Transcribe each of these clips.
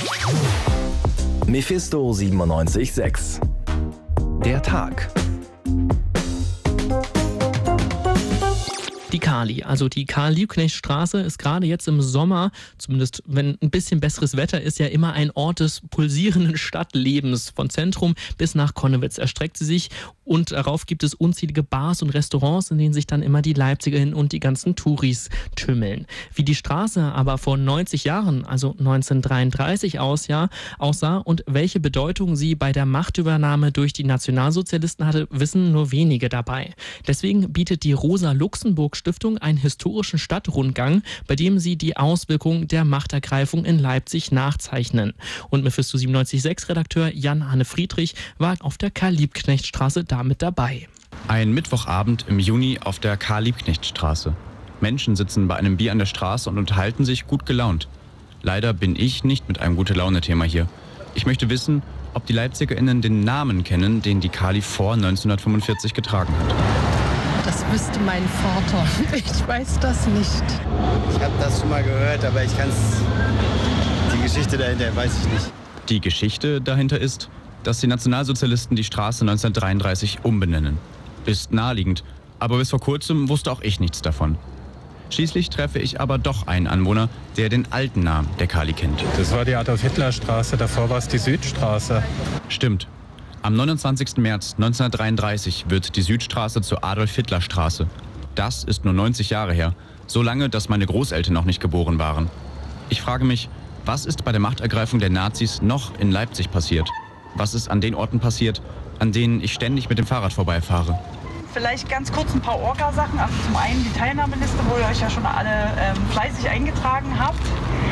Mephisto 97.6. Der Tag. Die Kali, also die Karl-Liebknecht-Straße, ist gerade jetzt im Sommer, zumindest wenn ein bisschen besseres Wetter ist, ja immer ein Ort des pulsierenden Stadtlebens. Von Zentrum bis nach Connewitz erstreckt sie sich und darauf gibt es unzählige Bars und Restaurants, in denen sich dann immer die Leipzigerinnen und die ganzen Touris tümmeln. Wie die Straße aber vor 90 Jahren, also 1933 aussah und welche Bedeutung sie bei der Machtübernahme durch die Nationalsozialisten hatte, wissen nur wenige dabei. Deswegen bietet die Rosa-Luxemburg-Stiftung einen historischen Stadtrundgang, bei dem sie die Auswirkungen der Machtergreifung in Leipzig nachzeichnen. Und Mephisto 97.6-Redakteur Jan-Hanne Friedrich war auf der Karl-Liebknecht-Straße damit dabei. Ein Mittwochabend im Juni auf der Karl-Liebknecht-Straße. Menschen sitzen bei einem Bier an der Straße und unterhalten sich gut gelaunt. Leider bin ich nicht mit einem Gute-Laune-Thema hier. Ich möchte wissen, ob die LeipzigerInnen den Namen kennen, den die Kali vor 1945 getragen hat. Das wüsste mein Vater. Ich weiß das nicht. Ich habe das schon mal gehört, aber die Geschichte dahinter weiß ich nicht. Die Geschichte dahinter ist, dass die Nationalsozialisten die Straße 1933 umbenennen. Ist naheliegend, aber bis vor kurzem wusste auch ich nichts davon. Schließlich treffe ich aber doch einen Anwohner, der den alten Namen der Kali kennt. Das war die Adolf-Hitler-Straße, davor war es die Südstraße. Stimmt. Am 29. März 1933 wird die Südstraße zur Adolf-Hitler-Straße. Das ist nur 90 Jahre her. So lange, dass meine Großeltern noch nicht geboren waren. Ich frage mich, was ist bei der Machtergreifung der Nazis noch in Leipzig passiert? Was ist an den Orten passiert, an denen ich ständig mit dem Fahrrad vorbeifahre? Vielleicht ganz kurz ein paar Orga-Sachen. Also zum einen die Teilnahmeliste, wo ihr euch ja schon alle fleißig eingetragen habt.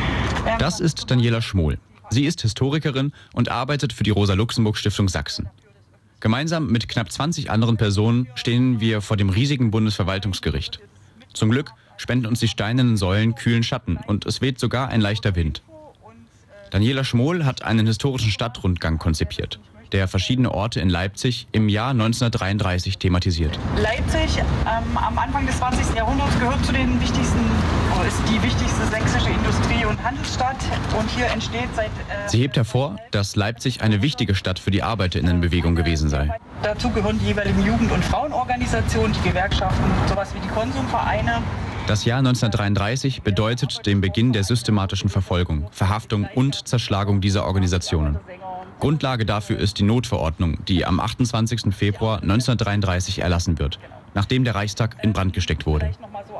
Das ist Daniela Schmohl. Sie ist Historikerin und arbeitet für die Rosa-Luxemburg-Stiftung Sachsen. Gemeinsam mit knapp 20 anderen Personen stehen wir vor dem riesigen Bundesverwaltungsgericht. Zum Glück spenden uns die steinernen Säulen kühlen Schatten und es weht sogar ein leichter Wind. Daniela Schmohl hat einen historischen Stadtrundgang konzipiert, der verschiedene Orte in Leipzig im Jahr 1933 thematisiert. Leipzig am Anfang des 20. Jahrhunderts gehört zu den wichtigsten, ist die wichtigste sächsische Industrie- und Handelsstadt und hier entsteht seit... Sie hebt hervor, dass Leipzig eine wichtige Stadt für die ArbeiterInnenbewegung gewesen sei. Dazu gehören die jeweiligen Jugend- und Frauenorganisationen, die Gewerkschaften, sowas wie die Konsumvereine. Das Jahr 1933 bedeutet den Beginn der systematischen Verfolgung, Verhaftung und Zerschlagung dieser Organisationen. Grundlage dafür ist die Notverordnung, die am 28. Februar 1933 erlassen wird, nachdem der Reichstag in Brand gesteckt wurde.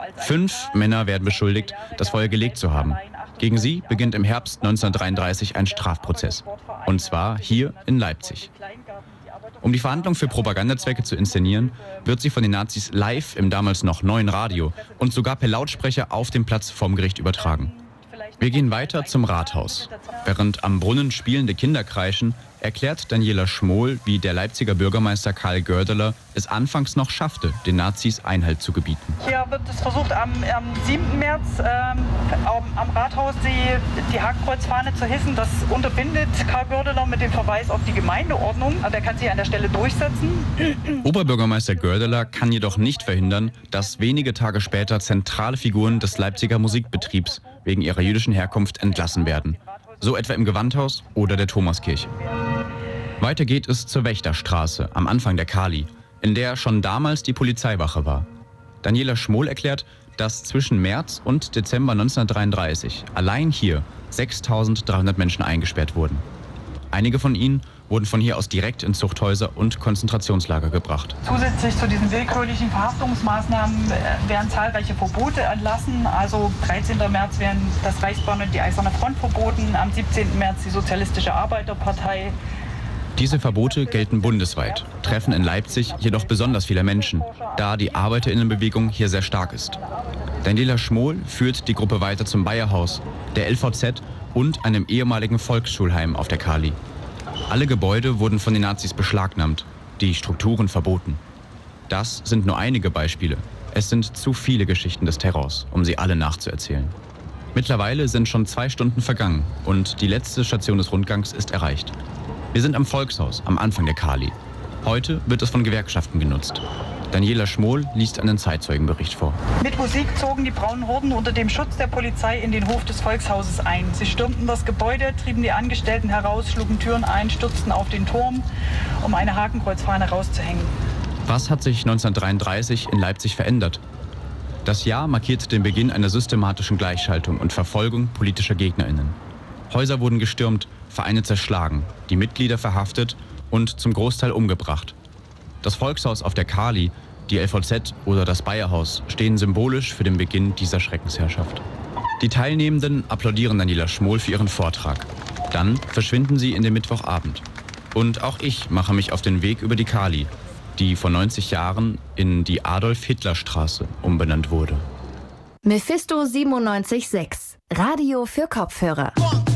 5 Männer werden beschuldigt, das Feuer gelegt zu haben. Gegen sie beginnt im Herbst 1933 ein Strafprozess. Und zwar hier in Leipzig. Um die Verhandlung für Propagandazwecke zu inszenieren, wird sie von den Nazis live im damals noch neuen Radio und sogar per Lautsprecher auf dem Platz vorm Gericht übertragen. Wir gehen weiter zum Rathaus. Während am Brunnen spielende Kinder kreischen, erklärt Daniela Schmohl, wie der Leipziger Bürgermeister Karl Gördeler es anfangs noch schaffte, den Nazis Einhalt zu gebieten. Hier wird es versucht, am 7. März am Rathaussee die Hakenkreuzfahne zu hissen. Das unterbindet Karl Gördeler mit dem Verweis auf die Gemeindeordnung. Der kann sich an der Stelle durchsetzen. Oberbürgermeister Gördeler kann jedoch nicht verhindern, dass wenige Tage später zentrale Figuren des Leipziger Musikbetriebs wegen ihrer jüdischen Herkunft entlassen werden. So etwa im Gewandhaus oder der Thomaskirche. Weiter geht es zur Wächterstraße am Anfang der Kali, in der schon damals die Polizeiwache war. Daniela Schmohl erklärt, dass zwischen März und Dezember 1933 allein hier 6.300 Menschen eingesperrt wurden. Einige von ihnen wurden von hier aus direkt in Zuchthäuser und Konzentrationslager gebracht. Zusätzlich zu diesen willkürlichen Verhaftungsmaßnahmen werden zahlreiche Verbote erlassen. Also 13. März werden das Reichsbahn und die Eiserne Front verboten, am 17. März die Sozialistische Arbeiterpartei. Diese Verbote gelten bundesweit, treffen in Leipzig jedoch besonders viele Menschen, da die ArbeiterInnenbewegung hier sehr stark ist. Daniela Schmohl führt die Gruppe weiter zum Bayerhaus, der LVZ und einem ehemaligen Volksschulheim auf der Kali. Alle Gebäude wurden von den Nazis beschlagnahmt, die Strukturen verboten. Das sind nur einige Beispiele. Es sind zu viele Geschichten des Terrors, um sie alle nachzuerzählen. Mittlerweile sind schon 2 Stunden vergangen und die letzte Station des Rundgangs ist erreicht. Wir sind am Volkshaus, am Anfang der Kali. Heute wird es von Gewerkschaften genutzt. Daniela Schmohl liest einen Zeitzeugenbericht vor. Mit Musik zogen die braunen Horden unter dem Schutz der Polizei in den Hof des Volkshauses ein. Sie stürmten das Gebäude, trieben die Angestellten heraus, schlugen Türen ein, stürzten auf den Turm, um eine Hakenkreuzfahne rauszuhängen. Was hat sich 1933 in Leipzig verändert? Das Jahr markiert den Beginn einer systematischen Gleichschaltung und Verfolgung politischer GegnerInnen. Häuser wurden gestürmt, Vereine zerschlagen, die Mitglieder verhaftet und zum Großteil umgebracht. Das Volkshaus auf der Kali, die LVZ oder das Bayerhaus stehen symbolisch für den Beginn dieser Schreckensherrschaft. Die Teilnehmenden applaudieren Daniela Schmohl für ihren Vortrag. Dann verschwinden sie in den Mittwochabend. Und auch ich mache mich auf den Weg über die Kali, die vor 90 Jahren in die Adolf-Hitler-Straße umbenannt wurde. Mephisto 97.6, Radio für Kopfhörer.